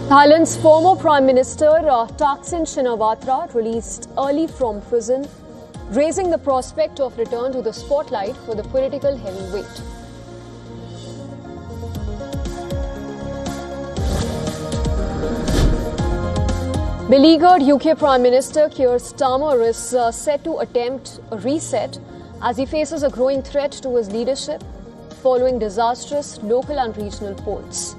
Thailand's former Prime Minister Thaksin Shinawatra released early from prison, raising the prospect of return to the spotlight for the political heavyweight. Beleaguered UK Prime Minister Keir Starmer is set to attempt a reset as he faces a growing threat to his leadership following disastrous local and regional polls.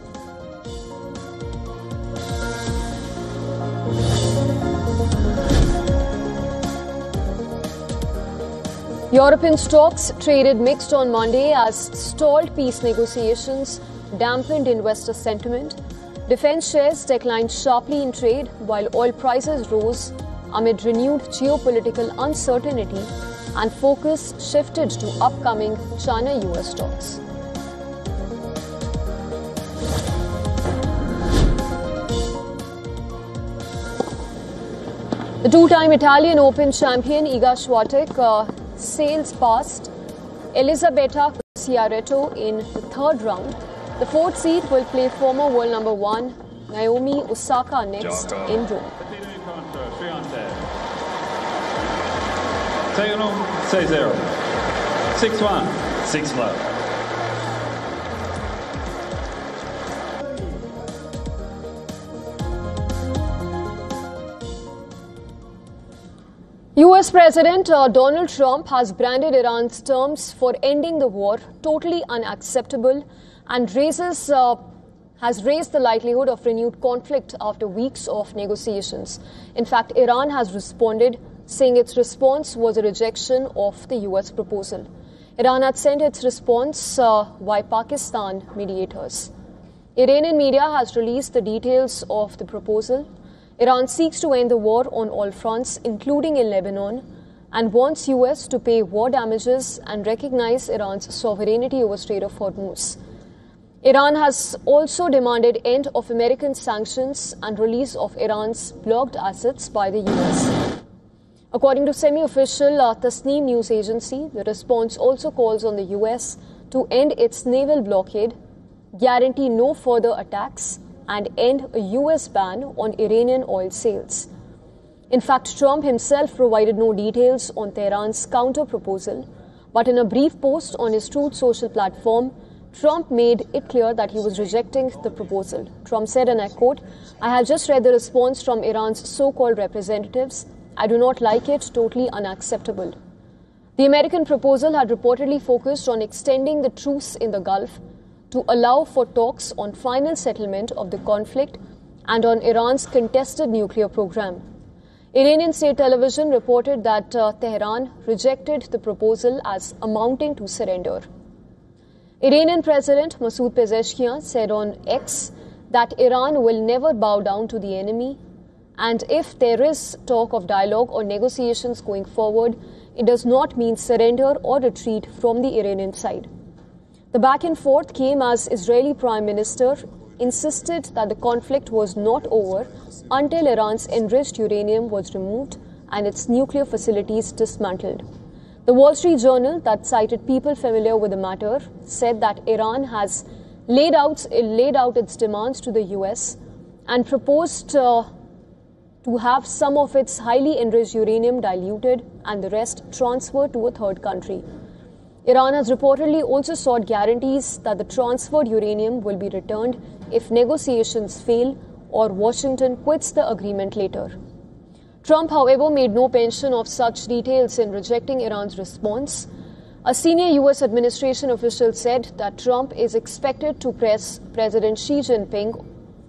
European stocks traded mixed on Monday as stalled peace negotiations dampened investor sentiment. Defense shares declined sharply in trade while oil prices rose amid renewed geopolitical uncertainty and focus shifted to upcoming China-US talks. The two-time Italian Open champion Iga Swiatek sails past Elisabetta Ciaretto in the third round. The fourth seed will play former world number one Naomi Osaka next in Rome. 6-1, 6-1, 6-1. US President Donald Trump has branded Iran's terms for ending the war totally unacceptable and has raised the likelihood of renewed conflict after weeks of negotiations. In fact, Iran has responded, saying its response was a rejection of the US proposal. Iran had sent its response via Pakistan mediators. Iranian media has released the details of the proposal. Iran seeks to end the war on all fronts, including in Lebanon, and wants US to pay war damages and recognize Iran's sovereignty over Strait of Hormuz. Iran has also demanded end of American sanctions and release of Iran's blocked assets by the US. According to semi-official Tasneem news agency, the response also calls on the US to end its naval blockade, guarantee no further attacks, and end a US ban on Iranian oil sales. In fact, Trump himself provided no details on Tehran's counter-proposal, but in a brief post on his Truth Social platform, Trump made it clear that he was rejecting the proposal. Trump said, and I quote, "I have just read the response from Iran's so-called representatives. I do not like it, totally unacceptable." The American proposal had reportedly focused on extending the truce in the Gulf to allow for talks on final settlement of the conflict and on Iran's contested nuclear program. Iranian state television reported that Tehran rejected the proposal as amounting to surrender. Iranian President Masoud Pezeshkian said on X that Iran will never bow down to the enemy, and if there is talk of dialogue or negotiations going forward, it does not mean surrender or retreat from the Iranian side. The back and forth came as Israeli Prime Minister insisted that the conflict was not over until Iran's enriched uranium was removed and its nuclear facilities dismantled. The Wall Street Journal, that cited people familiar with the matter, said that Iran has laid out its demands to the US and proposed to have some of its highly enriched uranium diluted and the rest transferred to a third country. Iran has reportedly also sought guarantees that the transferred uranium will be returned if negotiations fail or Washington quits the agreement later. Trump, however, made no mention of such details in rejecting Iran's response. A senior US administration official said that Trump is expected to press President Xi Jinping,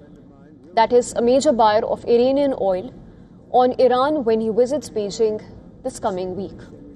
that is a major buyer of Iranian oil, on Iran when he visits Beijing this coming week.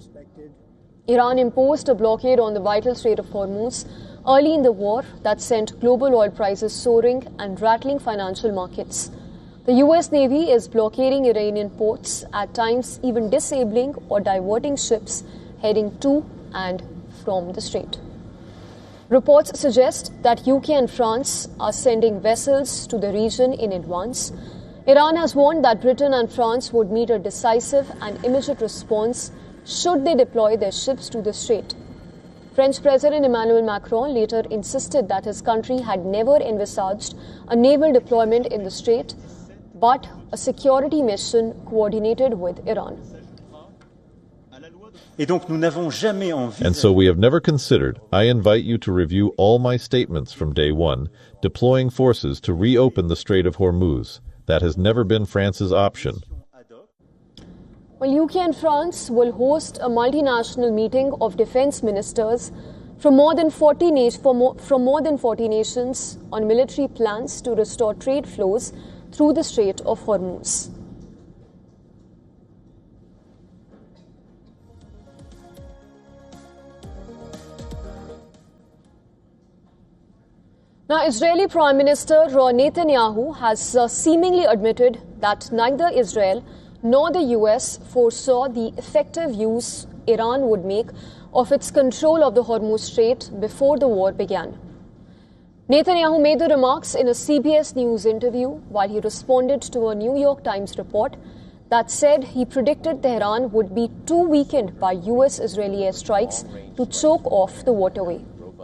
Iran imposed a blockade on the vital Strait of Hormuz early in the war that sent global oil prices soaring and rattling financial markets. The US Navy is blockading Iranian ports, at times even disabling or diverting ships heading to and from the strait. Reports suggest that UK and France are sending vessels to the region in advance. Iran has warned that Britain and France would meet a decisive and immediate response should they deploy their ships to the strait. French President Emmanuel Macron later insisted that his country had never envisaged a naval deployment in the strait, but a security mission coordinated with Iran. And so we have never considered, I invite you to review all my statements from day one, deploying forces to reopen the Strait of Hormuz. That has never been France's option. Well, UK and France will host a multinational meeting of defense ministers from more than 40 nations on military plans to restore trade flows through the Strait of Hormuz. Now, Israeli Prime Minister Netanyahu has seemingly admitted that neither Israel nor the US foresaw the effective use Iran would make of its control of the Hormuz Strait before the war began. Netanyahu made the remarks in a CBS News interview while he responded to a New York Times report that said he predicted Tehran would be too weakened by US-Israeli airstrikes to choke off the waterway.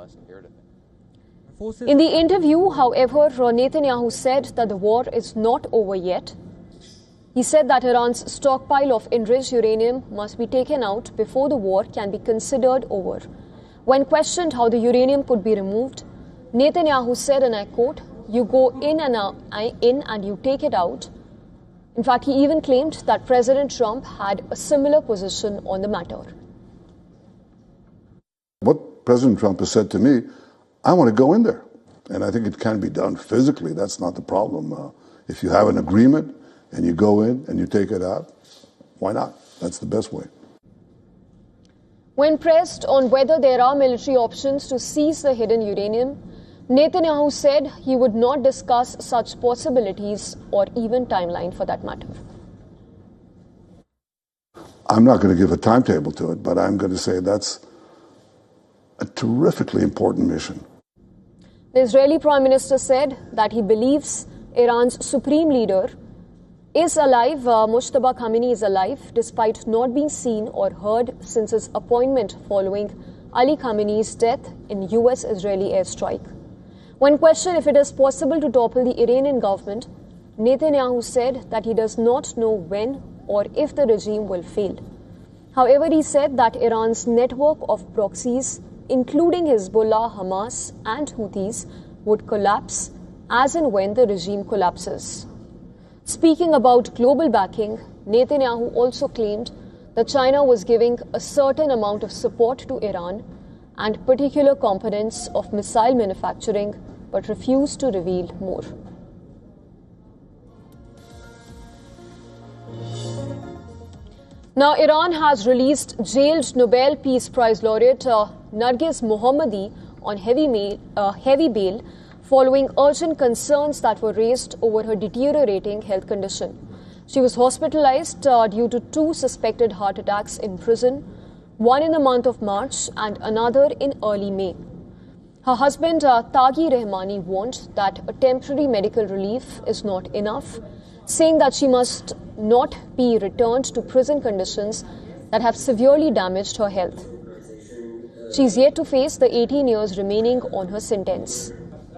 In the interview, however, Netanyahu said that the war is not over yet. He said that Iran's stockpile of enriched uranium must be taken out before the war can be considered over. When questioned how the uranium could be removed, Netanyahu said, and I quote, "You go in and you take it out." In fact, he even claimed that President Trump had a similar position on the matter. What President Trump has said to me, I want to go in there. And I think it can be done physically. That's not the problem. If you have an agreement and you go in and you take it out, why not? That's the best way. When pressed on whether there are military options to seize the hidden uranium, Netanyahu said he would not discuss such possibilities or even timeline for that matter. I'm not going to give a timetable to it, but I'm going to say that's a terrifically important mission. The Israeli Prime Minister said that he believes Iran's supreme leader is alive, Mojtaba Khamenei is alive, despite not being seen or heard since his appointment following Ali Khamenei's death in US-Israeli airstrike. When questioned if it is possible to topple the Iranian government, Netanyahu said that he does not know when or if the regime will fail. However, he said that Iran's network of proxies, including Hezbollah, Hamas and Houthis, would collapse as and when the regime collapses. Speaking about global backing, Netanyahu also claimed that China was giving a certain amount of support to Iran and particular components of missile manufacturing, but refused to reveal more. Now, Iran has released jailed Nobel Peace Prize laureate Narges Mohammadi on heavy bail following urgent concerns that were raised over her deteriorating health condition. She was hospitalized due to 2 suspected heart attacks in prison, one in the month of March and another in early May. Her husband, Taghi Rahmani, warned that a temporary medical relief is not enough, saying that she must not be returned to prison conditions that have severely damaged her health. She is yet to face the 18 years remaining on her sentence.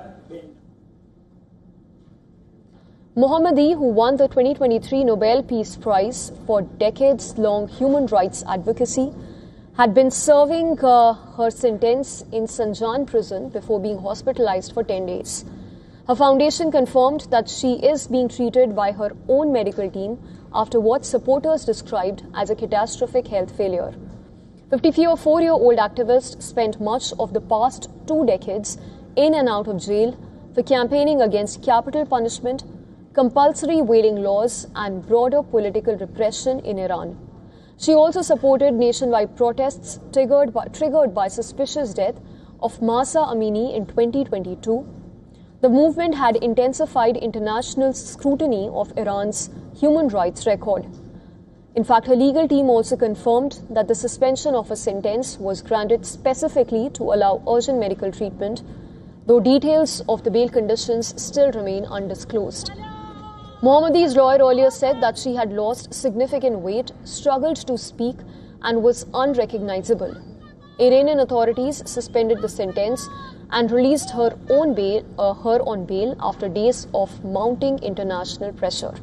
Mohammadi, who won the 2023 Nobel Peace Prize for decades-long human rights advocacy, had been serving her sentence in Zanjan prison before being hospitalized for 10 days. Her foundation confirmed that she is being treated by her own medical team after what supporters described as a catastrophic health failure. 54-year-old activist spent much of the past 2 decades in and out of jail for campaigning against capital punishment, compulsory whaling laws, and broader political repression in Iran. She also supported nationwide protests triggered by suspicious death of Mahsa Amini in 2022. The movement had intensified international scrutiny of Iran's human rights record. In fact, her legal team also confirmed that the suspension of her sentence was granted specifically to allow urgent medical treatment, though details of the bail conditions still remain undisclosed. Mohammadi's lawyer earlier said that she had lost significant weight, struggled to speak, and was unrecognizable. Iranian authorities suspended the sentence and released her on bail after days of mounting international pressure.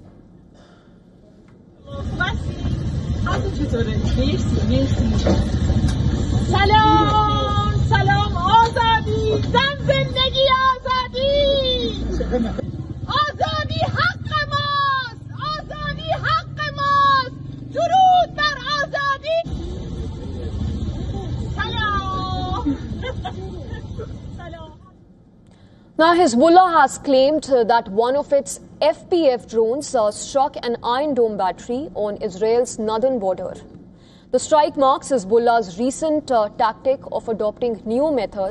سلام سلام آزادی زن زندگی آزادی آزادی حق ماست آزادی حق ماست درود بر آزادی سلام سلام. Now, Hezbollah has claimed that one of its FPF drones struck an Iron Dome battery on Israel's northern border. The strike marks Hezbollah's recent tactic of adopting new methods